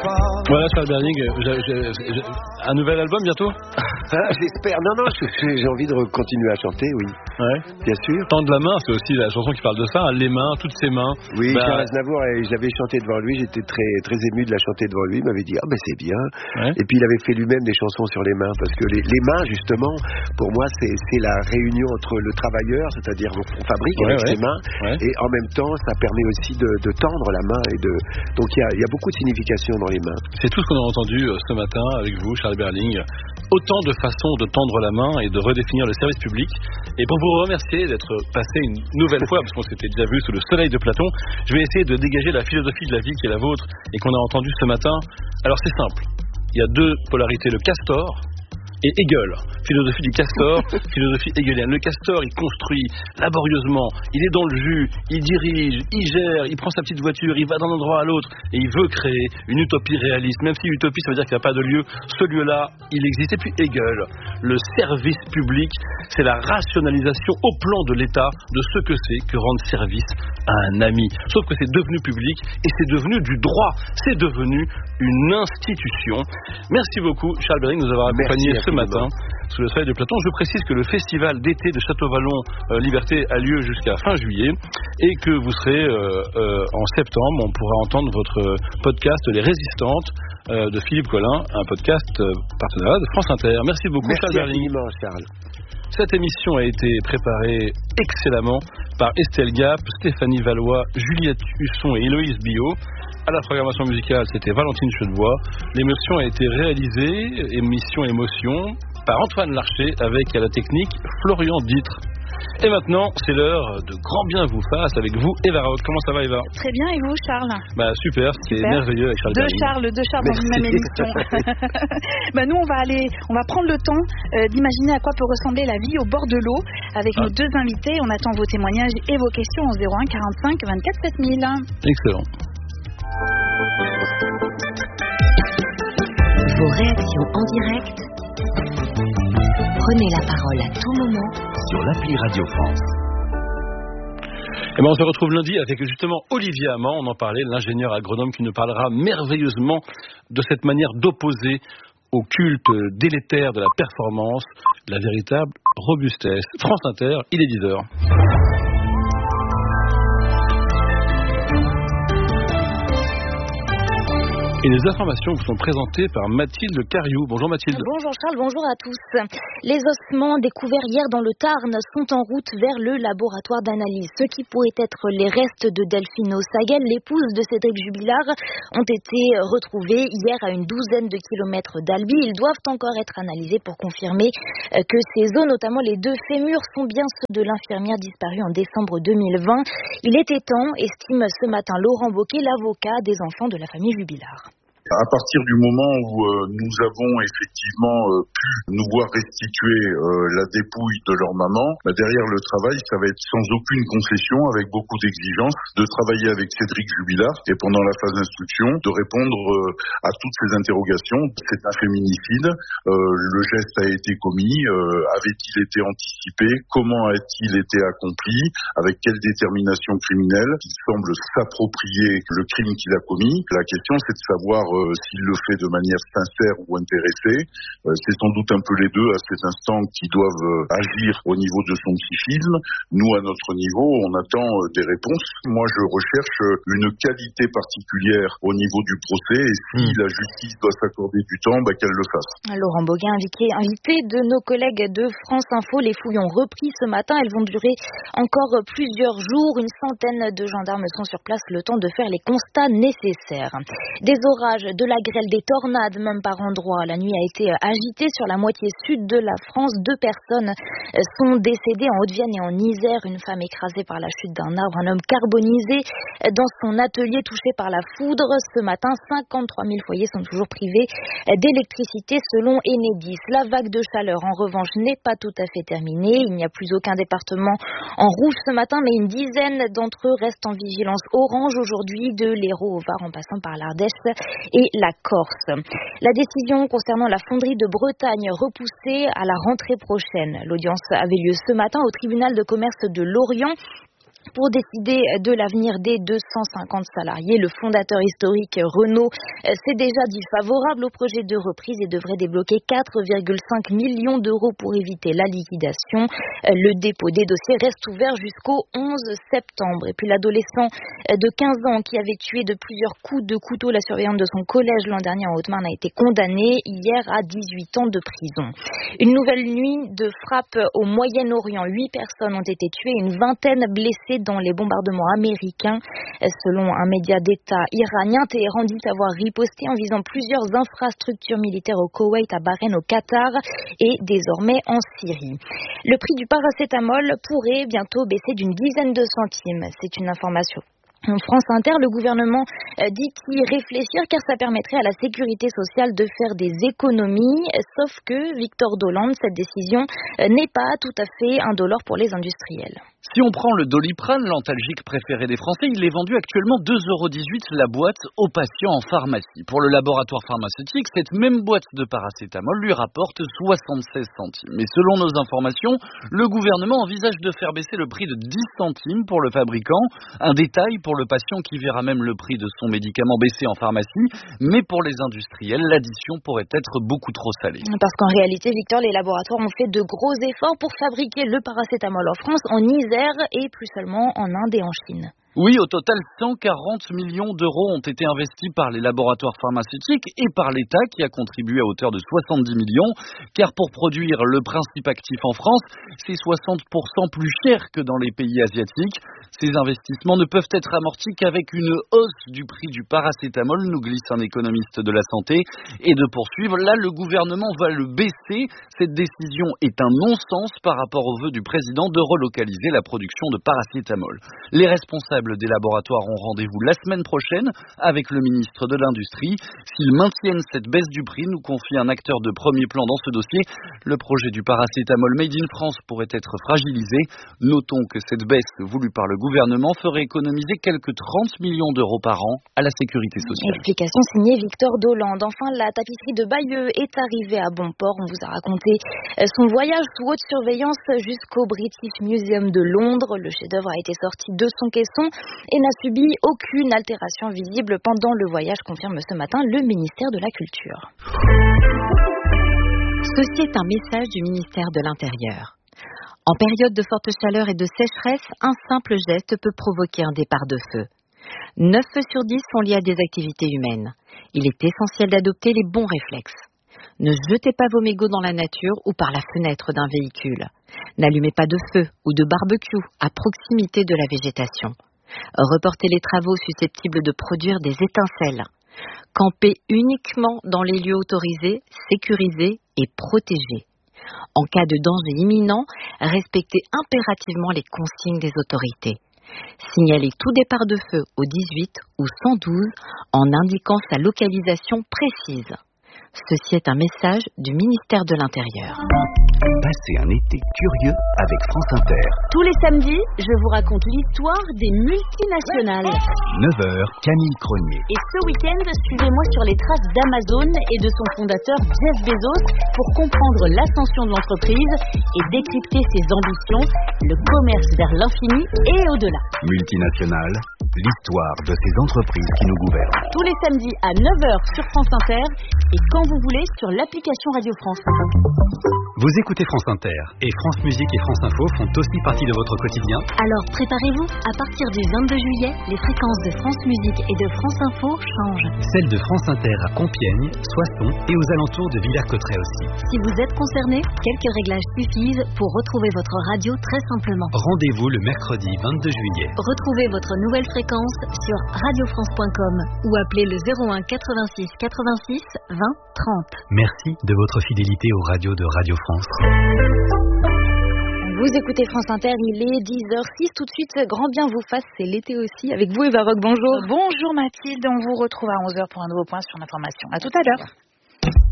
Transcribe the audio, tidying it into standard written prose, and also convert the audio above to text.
Voilà, Charles Berling, un nouvel album bientôt. J'espère. Non, j'ai envie de continuer à chanter, oui. Ouais. Bien sûr. Tendre la main, c'est aussi la chanson qui parle de ça, hein, les mains, toutes ses mains. Oui, Charles Aznavour, j'avais chanté devant lui, j'étais très, très ému de la chanter devant lui, il m'avait dit, c'est bien. Ouais. Et puis il avait fait lui-même des chansons sur les mains, parce que les mains, justement, pour moi, c'est la réunion entre le travailleur, c'est-à-dire on fabrique avec ses mains, et en même temps, ça permet aussi de tendre la main. Donc il y a beaucoup de signification dans les mains. C'est tout ce qu'on a entendu ce matin avec vous, Charles Berling. Autant de façons de tendre la main et de redéfinir le service public. Et pour vous remercier d'être passé une nouvelle fois, parce qu'on s'était déjà vu sous le soleil de Platon, je vais essayer de dégager la philosophie de la vie qui est la vôtre et qu'on a entendue ce matin. Alors c'est simple, il y a deux polarités, le castor et Hegel. Philosophie du castor, philosophie hegelienne. Le castor, il construit laborieusement, il est dans le jus, il dirige, il gère, il prend sa petite voiture, il va d'un endroit à l'autre et il veut créer une utopie réaliste. Même si utopie, ça veut dire qu'il n'y a pas de lieu, ce lieu-là, il existe. Et puis Hegel, le service public, c'est la rationalisation au plan de l'État de ce que c'est que rendre service à un ami. Sauf que c'est devenu public et c'est devenu du droit, c'est devenu une institution. Merci beaucoup, Charles Berling, de nous avoir accompagnés ce matin sous le soleil de Platon. Je précise que le festival d'été de Château-Vallon Liberté a lieu jusqu'à fin juillet et que vous serez en septembre, on pourra entendre votre podcast Les Résistantes de Philippe Collin, un podcast partenariat de France Inter. Merci beaucoup. Merci Charles Berling. Charles. Cette émission a été préparée excellemment par Estelle Gap, Stéphanie Valois, Juliette Husson et Héloïse Billot. À la programmation musicale, c'était Valentine Chedebois. L'émission a été réalisée, émotion, par Antoine Larcher, avec à la technique Florian Ditre. Et maintenant, c'est l'heure de Grand Bien vous fasse avec vous, Eva Rock. Comment ça va, Eva? Très bien, et vous, Charles? Super, c'était merveilleux avec Charles Berling. Deux Charles dans une même émission. Nous, on va prendre le temps d'imaginer à quoi peut ressembler la vie au bord de l'eau avec nos deux invités. On attend vos témoignages et vos questions au 01 45 24 7000. Excellent. Vos réactions en direct. Prenez la parole à tout moment sur l'appli Radio France. On se retrouve lundi avec justement Olivier Amand, on en parlait, l'ingénieur agronome qui nous parlera merveilleusement de cette manière d'opposer au culte délétère de la performance la véritable robustesse. France Inter, il est 10h. Et les informations vous sont présentées par Mathilde Cariou. Bonjour Mathilde. Bonjour Charles, bonjour à tous. Les ossements découverts hier dans le Tarn sont en route vers le laboratoire d'analyse. Ce qui pourrait être les restes de Delphine O'Sagel, l'épouse de Cédric Jubilard, ont été retrouvés hier à une douzaine de kilomètres d'Albi. Ils doivent encore être analysés pour confirmer que ces os, notamment les deux fémurs, sont bien ceux de l'infirmière disparue en décembre 2020. Il était temps, estime ce matin Laurent Bocquet, l'avocat des enfants de la famille Jubilard. À partir du moment où nous avons effectivement pu nous voir restituer la dépouille de leur maman, derrière le travail, ça va être sans aucune concession, avec beaucoup d'exigences, de travailler avec Cédric Jubilard et pendant la phase d'instruction, de répondre à toutes ces interrogations. C'est un féminicide, le geste a été commis, avait-il été anticipé, comment a-t-il été accompli, avec quelle détermination criminelle, il semble s'approprier le crime qu'il a commis. La question, c'est de savoir s'il le fait de manière sincère ou intéressée. C'est sans doute un peu les deux à cet instant qui doivent agir au niveau de son psychisme. Nous, à notre niveau, on attend des réponses. Moi, je recherche une qualité particulière au niveau du procès et si la justice doit s'accorder du temps, qu'elle le fasse. Laurent Bauguin, invité de nos collègues de France Info. Les fouilles ont repris ce matin. Elles vont durer encore plusieurs jours. Une centaine de gendarmes sont sur place, le temps de faire les constats nécessaires. Des orages, de la grêle, des tornades même par endroits. La nuit a été agitée sur la moitié sud de la France. 2 personnes sont décédées en Haute-Vienne et en Isère. Une femme écrasée par la chute d'un arbre, un homme carbonisé dans son atelier touché par la foudre. Ce matin, 53 000 foyers sont toujours privés d'électricité selon Enedis. La vague de chaleur, en revanche, n'est pas tout à fait terminée. Il n'y a plus aucun département en rouge ce matin, mais une dizaine d'entre eux restent en vigilance orange aujourd'hui, de l'Hérault au Var en passant par l'Ardèche et la Corse. La décision concernant la fonderie de Bretagne repoussée à la rentrée prochaine. L'audience avait lieu ce matin au tribunal de commerce de Lorient. Pour décider de l'avenir des 250 salariés, le fondateur historique Renault s'est déjà dit favorable au projet de reprise et devrait débloquer 4,5 millions d'euros pour éviter la liquidation. Le dépôt des dossiers reste ouvert jusqu'au 11 septembre. Et puis l'adolescent de 15 ans qui avait tué de plusieurs coups de couteau la surveillante de son collège l'an dernier en Haute-Marne a été condamné hier à 18 ans de prison. Une nouvelle nuit de frappe au Moyen-Orient. 8 personnes ont été tuées et une vingtaine blessées dans les bombardements américains. Selon un média d'État iranien, Téhéran dit avoir riposté en visant plusieurs infrastructures militaires au Koweït, à Bahreïn, au Qatar et désormais en Syrie. Le prix du paracétamol pourrait bientôt baisser d'une dizaine de centimes. C'est une information. En France Inter, le gouvernement dit y réfléchir car ça permettrait à la sécurité sociale de faire des économies. Sauf que, Victor Dolande, cette décision n'est pas tout à fait indolore pour les industriels. Si on prend le Doliprane, l'antalgique préféré des Français, il est vendu actuellement 2,18 € la boîte aux patients en pharmacie. Pour le laboratoire pharmaceutique, cette même boîte de paracétamol lui rapporte 76 centimes. Mais selon nos informations, le gouvernement envisage de faire baisser le prix de 10 centimes pour le fabricant. Un détail pour le patient qui verra même le prix de son médicament baisser en pharmacie. Mais pour les industriels, l'addition pourrait être beaucoup trop salée. Parce qu'en réalité, Victor, les laboratoires ont fait de gros efforts pour fabriquer le paracétamol en France, en Isère et plus seulement en Inde et en Chine. Oui, au total, 140 millions d'euros ont été investis par les laboratoires pharmaceutiques et par l'État qui a contribué à hauteur de 70 millions. Car pour produire le principe actif en France, c'est 60% plus cher que dans les pays asiatiques. Ces investissements ne peuvent être amortis qu'avec une hausse du prix du paracétamol, nous glisse un économiste de la santé. Et de poursuivre, là, le gouvernement va le baisser. Cette décision est un non-sens par rapport au vœu du président de relocaliser la production de paracétamol. Les responsables des laboratoires ont rendez-vous la semaine prochaine avec le ministre de l'Industrie. S'ils maintiennent cette baisse du prix, nous confie un acteur de premier plan dans ce dossier, le projet du paracétamol Made in France pourrait être fragilisé. Notons que cette baisse voulue par le gouvernement ferait économiser quelques 30 millions d'euros par an à la sécurité sociale. Explication signée Victor Dolande. Enfin, la tapisserie de Bayeux est arrivée à bon port. On vous a raconté son voyage sous haute surveillance jusqu'au British Museum de Londres. Le chef-d'œuvre a été sorti de son caisson et n'a subi aucune altération visible pendant le voyage, confirme ce matin le ministère de la Culture. Ceci est un message du ministère de l'Intérieur. En période de forte chaleur et de sécheresse, un simple geste peut provoquer un départ de feu. 9 feux sur 10 sont liés à des activités humaines. Il est essentiel d'adopter les bons réflexes. Ne jetez pas vos mégots dans la nature ou par la fenêtre d'un véhicule. N'allumez pas de feu ou de barbecue à proximité de la végétation. Reportez les travaux susceptibles de produire des étincelles. Campez uniquement dans les lieux autorisés, sécurisés et protégés. En cas de danger imminent, respectez impérativement les consignes des autorités. Signalez tout départ de feu au 18 ou 112 en indiquant sa localisation précise. Ceci est un message du ministère de l'Intérieur. Passez un été curieux avec France Inter. Tous les samedis, je vous raconte l'histoire des multinationales. 9h, Camille Cronier. Et ce week-end, suivez-moi sur les traces d'Amazon et de son fondateur Jeff Bezos pour comprendre l'ascension de l'entreprise et décrypter ses ambitions, le commerce vers l'infini et au-delà. Multinationales, l'histoire de ces entreprises qui nous gouvernent. Tous les samedis à 9h sur France Inter et quand vous voulez sur l'application Radio France. Vous écoutez France Inter et France Musique et France Info font aussi partie de votre quotidien. Alors préparez-vous, à partir du 22 juillet, les fréquences de France Musique et de France Info changent. Celles de France Inter à Compiègne, Soissons et aux alentours de Villers-Cotterêts aussi. Si vous êtes concerné, quelques réglages suffisent pour retrouver votre radio très simplement. Rendez-vous le mercredi 22 juillet. Retrouvez votre nouvelle fréquence sur radiofrance.com ou appelez le 01 86 86 20 30. Merci de votre fidélité aux radios de Radio France. Vous écoutez France Inter, il est 10h06. Tout de suite, grand bien vous fasse, c'est l'été aussi. Avec vous, Eva Rock, bonjour. Bonjour Mathilde, on vous retrouve à 11h pour un nouveau point sur l'information. À tout à l'heure.